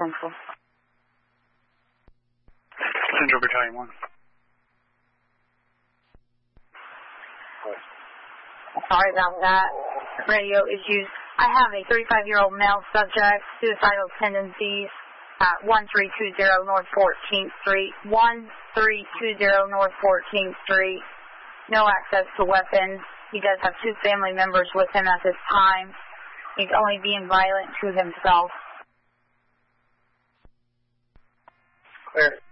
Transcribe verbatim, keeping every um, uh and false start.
Central. Central Battalion one. Sorry about that. Radio issues. I have a thirty-five-year-old male subject, suicidal tendencies, at one three two zero North fourteenth Street. one three two zero North fourteenth Street. No access to weapons. He does have two family members with him at this time. He's only being violent to himself. Clear.